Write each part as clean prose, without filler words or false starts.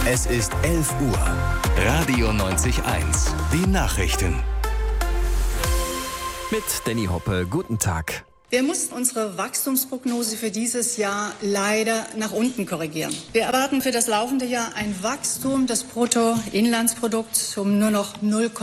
Es ist 11 Uhr. Radio 90.1. Die Nachrichten. Mit Danny Hoppe. Guten Tag. Wir mussten unsere Wachstumsprognose für dieses Jahr leider nach unten korrigieren. Wir erwarten für das laufende Jahr ein Wachstum des Bruttoinlandsprodukts um nur noch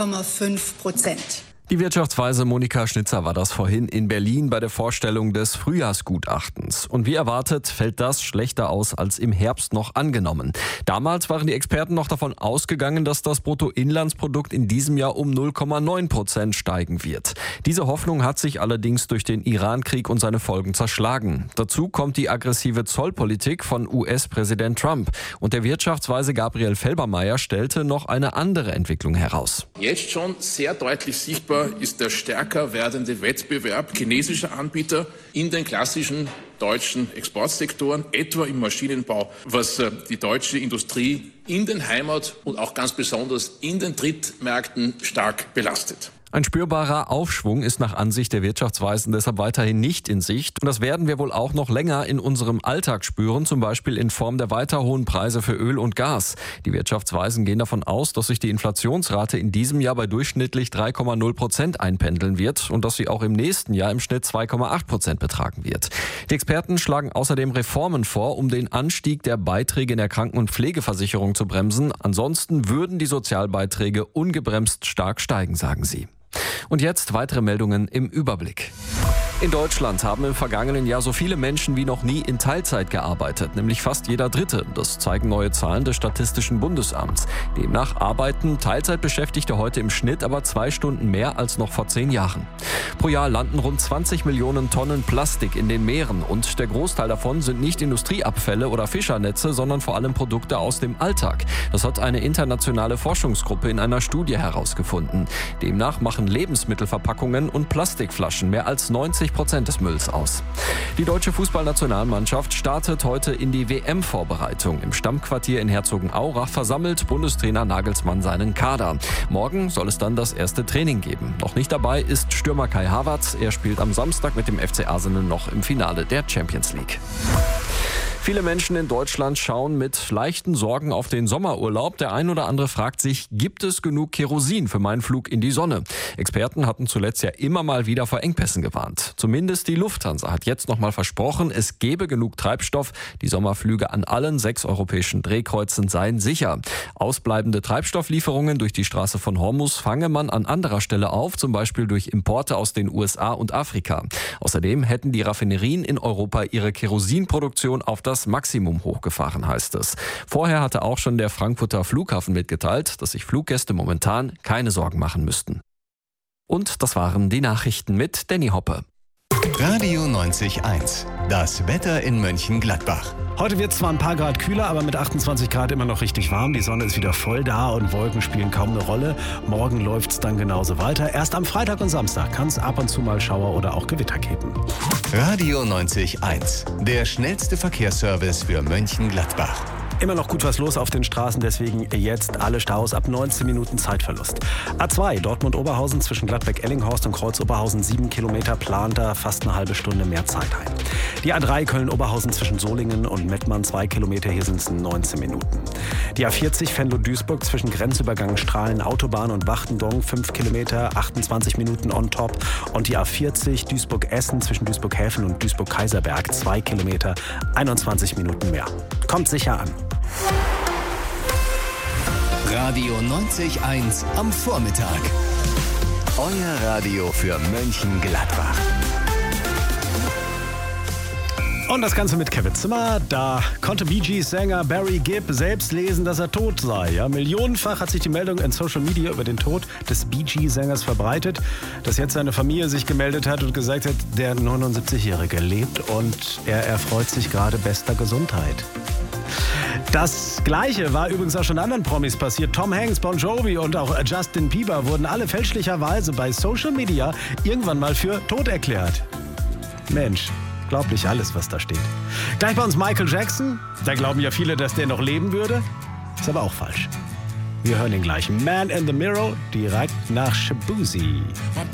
0,5%. Die Wirtschaftsweise Monika Schnitzer war das vorhin in Berlin bei der Vorstellung des Frühjahrsgutachtens. Und wie erwartet fällt das schlechter aus als im Herbst noch angenommen. Damals waren die Experten noch davon ausgegangen, dass das Bruttoinlandsprodukt in diesem Jahr um 0,9% steigen wird. Diese Hoffnung hat sich allerdings durch den Iran-Krieg und seine Folgen zerschlagen. Dazu kommt die aggressive Zollpolitik von US-Präsident Trump. Und der Wirtschaftsweise Gabriel Felbermayr stellte noch eine andere Entwicklung heraus. Jetzt schon sehr deutlich sichtbar ist der stärker werdende Wettbewerb chinesischer Anbieter in den klassischen deutschen Exportsektoren, etwa im Maschinenbau, was die deutsche Industrie in den Heimat- und auch ganz besonders in den Drittmärkten stark belastet. Ein spürbarer Aufschwung ist nach Ansicht der Wirtschaftsweisen deshalb weiterhin nicht in Sicht. Und das werden wir wohl auch noch länger in unserem Alltag spüren, zum Beispiel in Form der weiter hohen Preise für Öl und Gas. Die Wirtschaftsweisen gehen davon aus, dass sich die Inflationsrate in diesem Jahr bei durchschnittlich 3,0% einpendeln wird und dass sie auch im nächsten Jahr im Schnitt 2,8% betragen wird. Die Experten schlagen außerdem Reformen vor, um den Anstieg der Beiträge in der Kranken- und Pflegeversicherung zu bremsen. Ansonsten würden die Sozialbeiträge ungebremst stark steigen, sagen sie. Und jetzt weitere Meldungen im Überblick. In Deutschland haben im vergangenen Jahr so viele Menschen wie noch nie in Teilzeit gearbeitet, nämlich fast jeder Dritte. Das zeigen neue Zahlen des Statistischen Bundesamts. Demnach arbeiten Teilzeitbeschäftigte heute im Schnitt aber 2 Stunden mehr als noch vor 10 Jahren. Pro Jahr landen rund 20 Millionen Tonnen Plastik in den Meeren und der Großteil davon sind nicht Industrieabfälle oder Fischernetze, sondern vor allem Produkte aus dem Alltag. Das hat eine internationale Forschungsgruppe in einer Studie herausgefunden. Demnach machen Lebensmittelverpackungen und Plastikflaschen mehr als 90% des Mülls aus. Die deutsche Fußballnationalmannschaft startet heute in die WM-Vorbereitung. Im Stammquartier in Herzogenaurach versammelt Bundestrainer Nagelsmann seinen Kader. Morgen soll es dann das erste Training geben. Noch nicht dabei ist Stürmer Kai Havertz. Er spielt am Samstag mit dem FC Arsenal noch im Finale der Champions League. Viele Menschen in Deutschland schauen mit leichten Sorgen auf den Sommerurlaub. Der ein oder andere fragt sich, gibt es genug Kerosin für meinen Flug in die Sonne? Experten hatten zuletzt ja immer mal wieder vor Engpässen gewarnt. Zumindest die Lufthansa hat jetzt noch mal versprochen, es gebe genug Treibstoff. Die Sommerflüge an allen 6 europäischen Drehkreuzen seien sicher. Ausbleibende Treibstofflieferungen durch die Straße von Hormuz fange man an anderer Stelle auf, zum Beispiel durch Importe aus den USA und Afrika. Außerdem hätten die Raffinerien in Europa ihre Kerosinproduktion auf das Maximum hochgefahren, heißt es. Vorher hatte auch schon der Frankfurter Flughafen mitgeteilt, dass sich Fluggäste momentan keine Sorgen machen müssten. Und das waren die Nachrichten mit Danny Hoppe. Radio 90.1. Das Wetter in Mönchengladbach. Heute wird es zwar ein paar Grad kühler, aber mit 28 Grad immer noch richtig warm. Die Sonne ist wieder voll da und Wolken spielen kaum eine Rolle. Morgen läuft es dann genauso weiter. Erst am Freitag und Samstag kann es ab und zu mal Schauer oder auch Gewitter geben. Radio 90.1. Der schnellste Verkehrsservice für Mönchengladbach. Immer noch gut was los auf den Straßen, deswegen jetzt alle Staus ab 19 Minuten Zeitverlust. A2 Dortmund-Oberhausen zwischen Gladbeck-Ellinghorst und Kreuz-Oberhausen 7 Kilometer, plant da fast eine halbe Stunde mehr Zeit ein. Die A3 Köln-Oberhausen zwischen Solingen und Mettmann 2 Kilometer, hier sind es 19 Minuten. Die A40 Venlo-Duisburg zwischen Grenzübergang Strahlen, Autobahn und Wachtendonk 5 Kilometer, 28 Minuten on top. Und die A40 Duisburg-Essen zwischen Duisburg-Häfen und Duisburg-Kaiserberg 2 Kilometer, 21 Minuten mehr. Kommt sicher an. Radio 90.1 am Vormittag. Euer Radio für Mönchengladbach. Und das Ganze mit Kevin Zimmer. Da konnte Bee Gees-Sänger Barry Gibb selbst lesen, dass er tot sei. Ja, millionenfach hat sich die Meldung in Social Media über den Tod des Bee Gees-Sängers verbreitet, dass jetzt seine Familie sich gemeldet hat und gesagt hat, der 79-Jährige lebt und er erfreut sich gerade bester Gesundheit. Das Gleiche war übrigens auch schon anderen Promis passiert. Tom Hanks, Bon Jovi und auch Justin Bieber wurden alle fälschlicherweise bei Social Media irgendwann mal für tot erklärt. Mensch, glaub nicht alles, was da steht. Gleich bei uns Michael Jackson. Da glauben ja viele, dass der noch leben würde. Ist aber auch falsch. Wir hören den gleichen Man in the Mirror direkt nach Shaboozey.